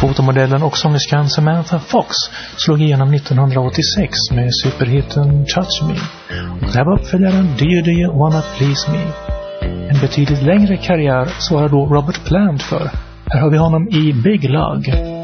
Fotomodellen och sångerskan Samantha Fox slog igenom 1986 med superhitten Touch Me. Och det här var uppföljaren Do You Wanna Please Me. En betydligt längre karriär svarar då Robert Plant för. Här har vi honom i Big Lug.